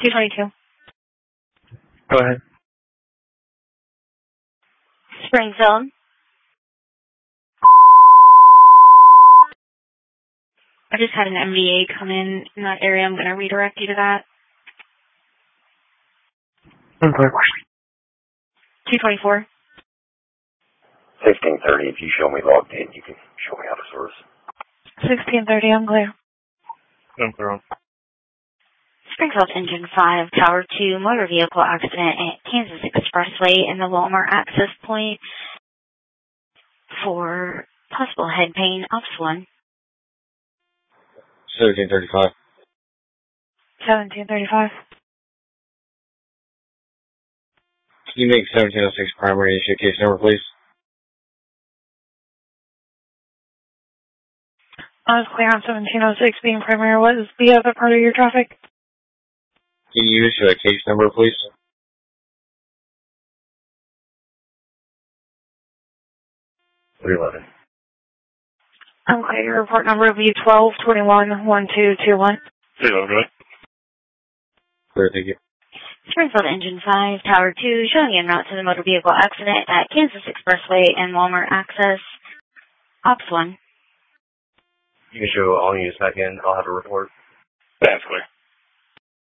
222. Go ahead. Springfield. I just had an MVA come in that area. I'm going to redirect you to that. Okay. 224. 1630, if you show me logged in, you can show me how to source. 1630, I'm clear. I'm clear. Springfield Engine 5, Tower 2, motor vehicle accident at Kansas Expressway in the Walmart access point for possible head pain, Ops 1. 1735. 1735. Can you make 1706 primary issue case number, please? I was clear on 1706 being primary. What is the other part of your traffic? Can you issue a case number, please? 311. I'm clear. Your report number will be 1221-1221. 311. Clear, thank you. Springfield Engine 5, Tower 2, showing en route to the motor vehicle accident at Kansas Expressway and Walmart access. Ops 1. You can show all units back in. I'll have a report. That's clear.